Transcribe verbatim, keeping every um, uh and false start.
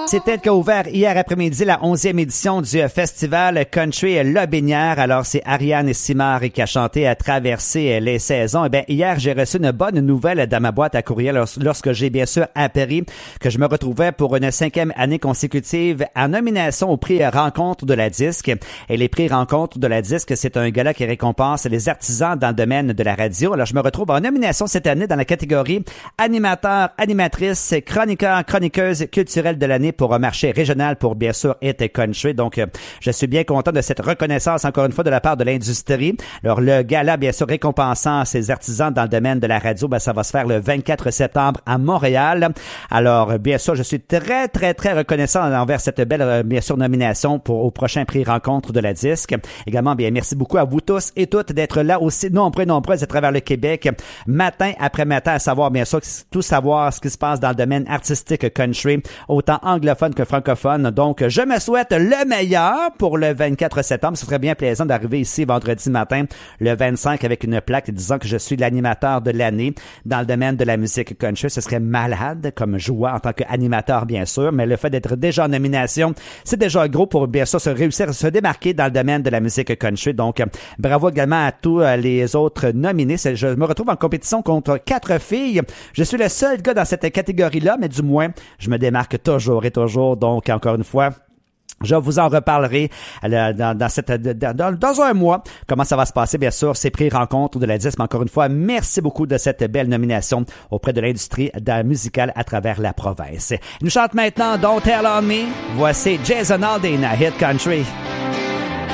C'était qu'a ouvert hier après-midi la onzième édition du festival Country Lobinière. Alors, c'est Ariane Simard qui a chanté à traverser les saisons. Eh bien, hier, j'ai reçu une bonne nouvelle dans ma boîte à courriel lorsque j'ai bien sûr appris que je me retrouvais pour une cinquième année consécutive en nomination au prix Rencontre de la Disque. Et les prix Rencontre de la Disque, c'est un gala qui récompense les artisans dans le domaine de la radio. Alors, je me retrouve en nomination cette année dans la catégorie animateur, animatrice, chroniqueur, chroniqueuse culturelle de l'année pour un marché régional pour, bien sûr, Hit Country. Donc, euh, je suis bien content de cette reconnaissance, encore une fois, de la part de l'industrie. Alors, le gala, bien sûr, récompensant ces artisans dans le domaine de la radio, ben, ça va se faire le vingt-quatre septembre à Montréal. Alors, bien sûr, je suis très, très, très reconnaissant envers cette belle, euh, bien sûr, nomination pour au prochain prix Rencontre de la Disque. Également, bien, merci beaucoup à vous tous et toutes d'être là aussi nombreux, nombreuses à travers le Québec, matin après matin, à savoir, bien sûr, tout savoir ce qui se passe dans le domaine artistique country, autant anglophone que francophone. Donc, je me souhaite le meilleur pour le vingt-quatre septembre. Ce serait bien plaisant d'arriver ici vendredi matin, le vingt-cinq, avec une plaque disant que je suis l'animateur de l'année dans le domaine de la musique country. Ce serait malade comme joie en tant qu'animateur, bien sûr, mais le fait d'être déjà en nomination, c'est déjà gros pour, bien sûr, se réussir à se démarquer dans le domaine de la musique country. Donc, bravo également à tous les autres nominés. Je me retrouve en compétition contre quatre filles. Je suis le seul gars dans cette catégorie-là, mais du moins, je me démarque toujours et toujours. Donc, encore une fois, je vous en reparlerai dans, dans, cette, dans, dans un mois. Comment ça va se passer, bien sûr, ces prix Rencontres de la Disque. Mais encore une fois, merci beaucoup de cette belle nomination auprès de l'industrie musicale à travers la province. Il nous chante maintenant Don't Tell on Me. Voici Jason Aldean à Hit Country.